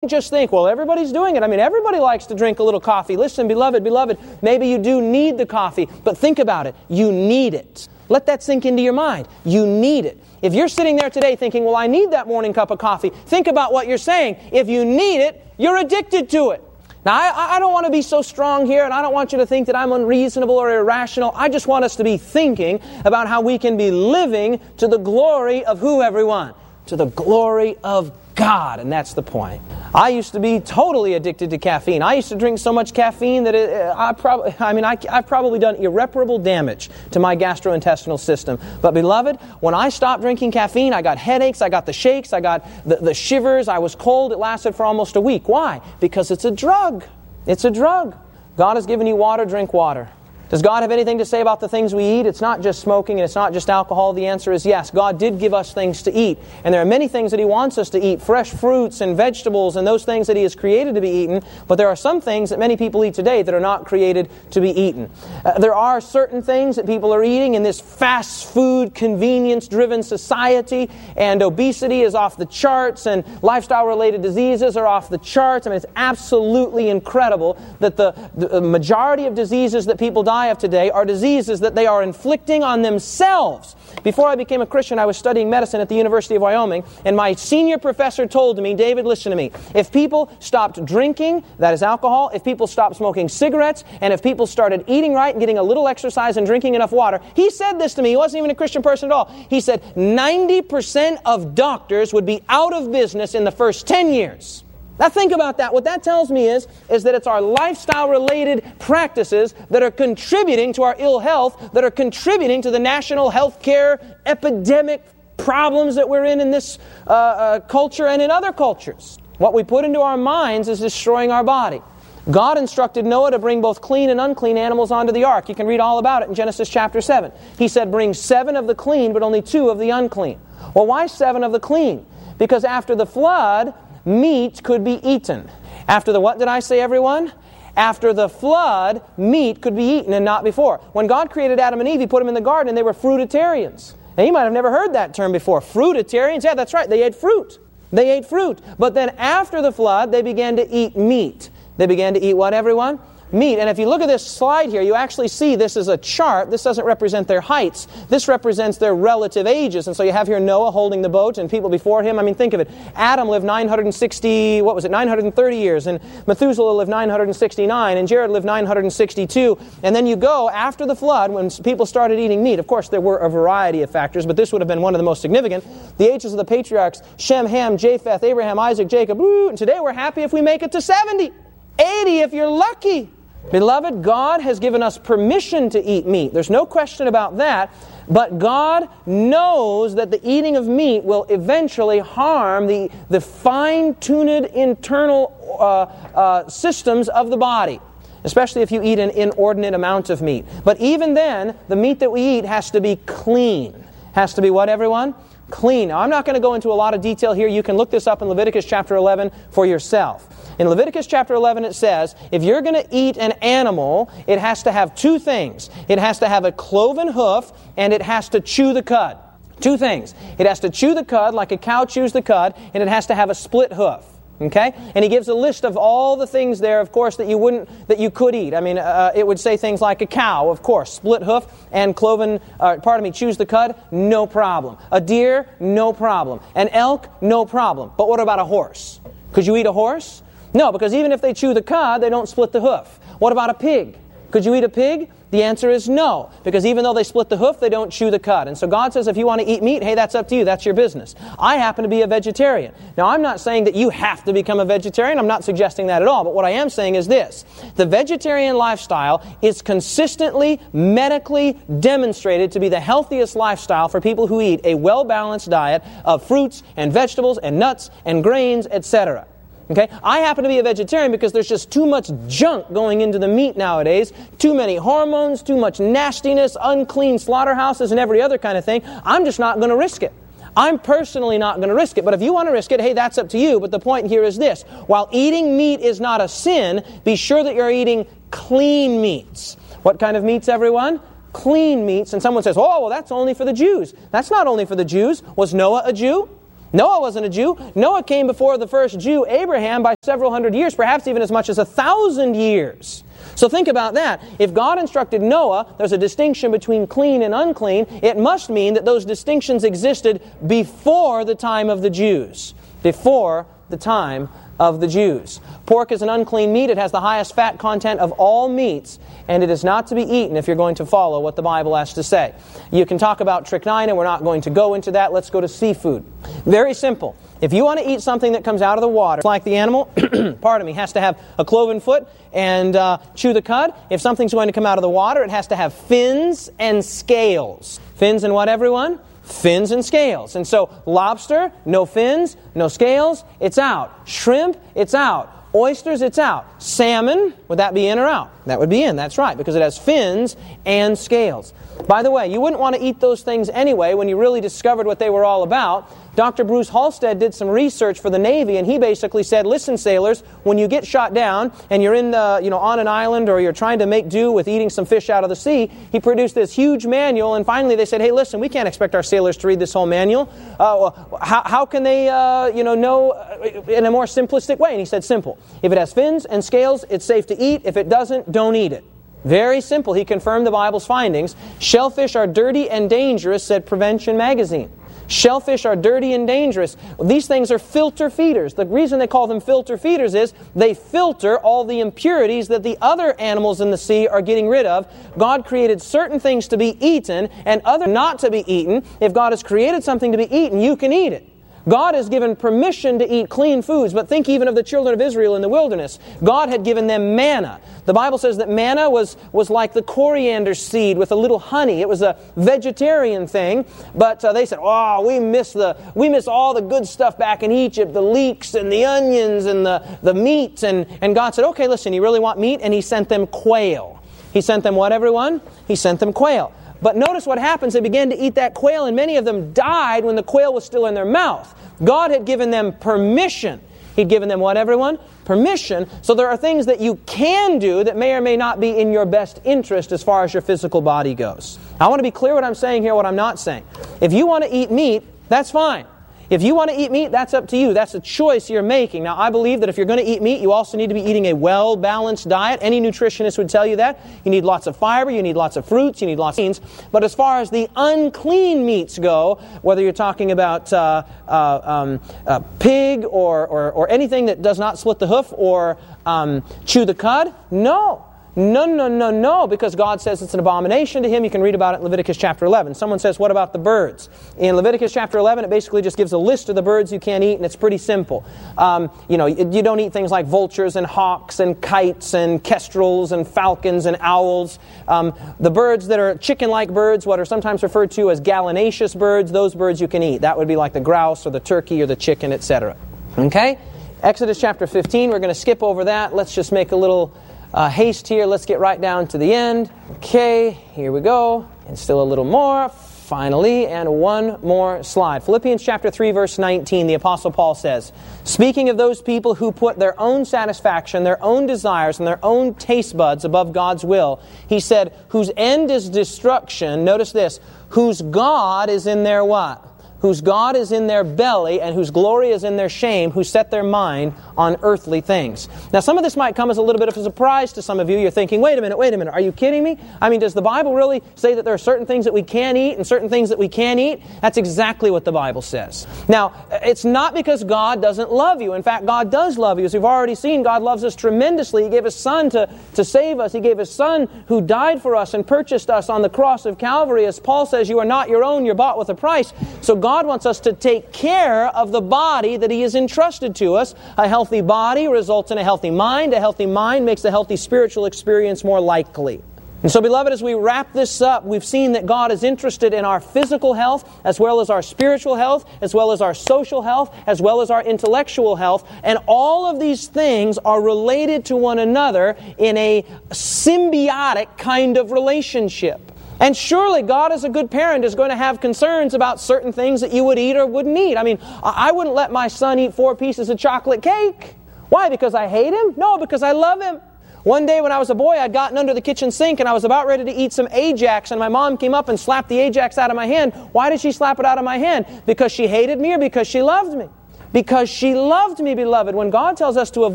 just think, well, everybody's doing it. I mean, everybody likes to drink a little coffee. Listen, beloved, maybe you do need the coffee, but think about it. You need it. Let that sink into your mind. You need it. If you're sitting there today thinking, well, I need that morning cup of coffee, think about what you're saying. If you need it, you're addicted to it. Now, I don't want to be so strong here, and I don't want you to think that I'm unreasonable or irrational. I just want us to be thinking about how we can be living to the glory of who, everyone? To the glory of God, and that's the point. I used to be totally addicted to caffeine. I used to drink so much caffeine that I've probably done irreparable damage to my gastrointestinal system. But beloved, when I stopped drinking caffeine, I got headaches, I got the shakes, I got the shivers, I was cold. It lasted for almost a week. Why? Because it's a drug. It's a drug. God has given you water, drink water. Does God have anything to say about the things we eat? It's not just smoking and it's not just alcohol. The answer is yes. God did give us things to eat. And there are many things that He wants us to eat. Fresh fruits and vegetables and those things that He has created to be eaten. But there are some things that many people eat today that are not created to be eaten. There are certain things that people are eating in this fast food, convenience-driven society. And obesity is off the charts. And lifestyle-related diseases are off the charts. I mean, it's absolutely incredible that the majority of diseases that people die of today are diseases that they are inflicting on themselves. Before I became a Christian, I was studying medicine at the University of Wyoming, and my senior professor told me, David, listen to me, if people stopped drinking, that is alcohol, if people stopped smoking cigarettes, and if people started eating right and getting a little exercise and drinking enough water, he said this to me, he wasn't even a Christian person at all, he said 90% of doctors would be out of business in the first 10 years. Now think about that. What that tells me is that it's our lifestyle-related practices that are contributing to our ill health, that are contributing to the national health care epidemic problems that we're in this culture and in other cultures. What we put into our minds is destroying our body. God instructed Noah to bring both clean and unclean animals onto the ark. You can read all about it in Genesis chapter 7. He said, bring 7 of the clean, but only 2 of the unclean. Well, why 7 of the clean? Because after the flood, meat could be eaten. After the what did I say, everyone? After the flood, meat could be eaten and not before. When God created Adam and Eve, He put them in the garden and they were fruitarians. Now you might have never heard that term before. Fruitarians? Yeah, that's right. They ate fruit. They ate fruit. But then after the flood, they began to eat meat. They began to eat what, everyone? Meat. And if you look at this slide here, you actually see this is a chart. This doesn't represent their heights. This represents their relative ages. And so you have here Noah holding the boat and people before him. I mean, think of it. Adam lived 930 years. And Methuselah lived 969. And Jared lived 962. And then you go after the flood when people started eating meat. Of course, there were a variety of factors, but this would have been one of the most significant. The ages of the patriarchs, Shem, Ham, Japheth, Abraham, Isaac, Jacob. And today we're happy if we make it to 70. 80 if you're lucky. Beloved, God has given us permission to eat meat. There's no question about that. But God knows that the eating of meat will eventually harm the fine-tuned internal systems of the body, especially if you eat an inordinate amount of meat. But even then, the meat that we eat has to be clean. Has to be what, everyone? Clean. Now, I'm not going to go into a lot of detail here. You can look this up in Leviticus chapter 11 for yourself. In Leviticus chapter 11 it says, if you're going to eat an animal, it has to have 2 things. It has to have a cloven hoof and it has to chew the cud. 2 things. It has to chew the cud like a cow chews the cud, and it has to have a split hoof. Okay? And he gives a list of all the things there, of course, that you could eat. I mean, it would say things like a cow, of course, split hoof and chews the cud, no problem. A deer, no problem. An elk, no problem. But what about a horse? Could you eat a horse? No, because even if they chew the cud, they don't split the hoof. What about a pig? Could you eat a pig? The answer is no, because even though they split the hoof, they don't chew the cud. And so God says if you want to eat meat, hey, that's up to you. That's your business. I happen to be a vegetarian. Now, I'm not saying that you have to become a vegetarian. I'm not suggesting that at all. But what I am saying is this. The vegetarian lifestyle is consistently, medically demonstrated to be the healthiest lifestyle for people who eat a well-balanced diet of fruits and vegetables and nuts and grains, etc. Okay? I happen to be a vegetarian because there's just too much junk going into the meat nowadays. Too many hormones, too much nastiness, unclean slaughterhouses, and every other kind of thing. I'm just not going to risk it. I'm personally not going to risk it. But if you want to risk it, hey, that's up to you. But the point here is this. While eating meat is not a sin, be sure that you're eating clean meats. What kind of meats, everyone? Clean meats. And someone says, oh, well, that's only for the Jews. That's not only for the Jews. Was Noah a Jew? Noah wasn't a Jew. Noah came before the first Jew, Abraham, by several hundred years, perhaps even as much as 1,000 years. So think about that. If God instructed Noah, there's a distinction between clean and unclean, it must mean that those distinctions existed before the time of the Jews. Before the time of the Jews. Pork is an unclean meat. It has the highest fat content of all meats, and it is not to be eaten if you're going to follow what the Bible has to say. You can talk about strychnine, we're not going to go into that. Let's go to seafood. Very simple. If you want to eat something that comes out of the water, like the animal, has to have a cloven foot and chew the cud. If something's going to come out of the water, it has to have fins and scales. Fins and what, everyone? Fins and scales. And so lobster, no fins, no scales, it's out. Shrimp, it's out. Oysters, it's out. Salmon, would that be in or out? That would be in, that's right, because it has fins and scales. By the way, you wouldn't want to eat those things anyway when you really discovered what they were all about. Dr. Bruce Halstead did some research for the Navy, and he basically said, listen, sailors, when you get shot down and you're in on an island or you're trying to make do with eating some fish out of the sea, he produced this huge manual, and finally they said, hey, listen, we can't expect our sailors to read this whole manual. How can they know in a more simplistic way? And he said, simple. If it has fins and scales, it's safe to eat. If it doesn't, don't eat it. Very simple. He confirmed the Bible's findings. Shellfish are dirty and dangerous, said Prevention Magazine. Shellfish are dirty and dangerous. These things are filter feeders. The reason they call them filter feeders is they filter all the impurities that the other animals in the sea are getting rid of. God created certain things to be eaten and other not to be eaten. If God has created something to be eaten, you can eat it. God has given permission to eat clean foods, but think even of the children of Israel in the wilderness. God had given them manna. The Bible says that manna was like the coriander seed with a little honey. It was a vegetarian thing, but they said, we miss all the good stuff back in Egypt, the leeks and the onions and the meat. And God said, okay, listen, you really want meat? And He sent them quail. He sent them what, everyone? He sent them quail. But notice what happens. They began to eat that quail, and many of them died when the quail was still in their mouth. God had given them permission. He'd given them what, everyone? Permission. So there are things that you can do that may or may not be in your best interest as far as your physical body goes. I want to be clear what I'm saying here, what I'm not saying. If you want to eat meat, that's fine. If you want to eat meat, that's up to you. That's a choice you're making. Now, I believe that if you're going to eat meat, you also need to be eating a well-balanced diet. Any nutritionist would tell you that. You need lots of fiber, you need lots of fruits, you need lots of beans. But as far as the unclean meats go, whether you're talking about pig or anything that does not split the hoof or chew the cud, no. No, because God says it's an abomination to Him. You can read about it in Leviticus chapter 11. Someone says, what about the birds? In Leviticus chapter 11, it basically just gives a list of the birds you can't eat, and it's pretty simple. You don't eat things like vultures and hawks and kites and kestrels and falcons and owls. The birds that are chicken-like birds, what are sometimes referred to as gallinaceous birds, those birds you can eat. That would be like the grouse or the turkey or the chicken, etc. Okay? Exodus chapter 15, we're going to skip over that. Let's just make a little haste here. Let's get right down to the end. Okay, here we go. And still a little more. Finally, and one more slide. Philippians chapter 3, verse 19, the Apostle Paul says, speaking of those people who put their own satisfaction, their own desires, and their own taste buds above God's will, he said, whose end is destruction, notice this, whose God is in their what? Whose God is in their belly and whose glory is in their shame, who set their mind on earthly things. Now, some of this might come as a little bit of a surprise to some of you. You're thinking, wait a minute, are you kidding me? I mean, does the Bible really say that there are certain things that we can eat and certain things that we can't eat? That's exactly what the Bible says. Now, it's not because God doesn't love you. In fact, God does love you. As we've already seen, God loves us tremendously. He gave His Son to save us. He gave His Son who died for us and purchased us on the cross of Calvary. As Paul says, you are not your own, you're bought with a price. So God wants us to take care of the body that He has entrusted to us. A healthy body results in a healthy mind. A healthy mind makes a healthy spiritual experience more likely. And so, beloved, as we wrap this up, we've seen that God is interested in our physical health, as well as our spiritual health, as well as our social health, as well as our intellectual health. And all of these things are related to one another in a symbiotic kind of relationship. And surely God, as a good parent, is going to have concerns about certain things that you would eat or wouldn't eat. I mean, I wouldn't let my son eat 4 pieces of chocolate cake. Why? Because I hate him? No, because I love him. One day when I was a boy, I'd gotten under the kitchen sink and I was about ready to eat some Ajax, and my mom came up and slapped the Ajax out of my hand. Why did she slap it out of my hand? Because she hated me or because she loved me? Because she loved me, beloved. When God tells us to avoid